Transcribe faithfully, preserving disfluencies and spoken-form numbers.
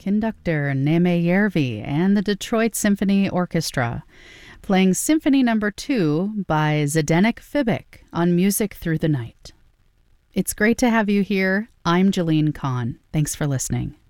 conductor Neme Järvi and the Detroit Symphony Orchestra, playing Symphony Number Two by Zdeněk Fibik on Music Through the Night. It's great to have you here. I'm Jeline Kahn. Thanks for listening.